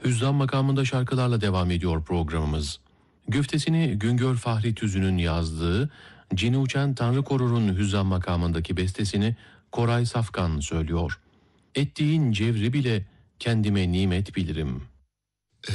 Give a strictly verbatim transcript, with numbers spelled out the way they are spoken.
Hüzzam makamında şarkılarla devam ediyor programımız. Güftesini Güngör Fahri Tüzün'ün yazdığı, Cini Uçen Tanrı Korur'un Hüzzam makamındaki bestesini Koray Safkan söylüyor. Ettiğin cevri bile kendime nimet bilirim.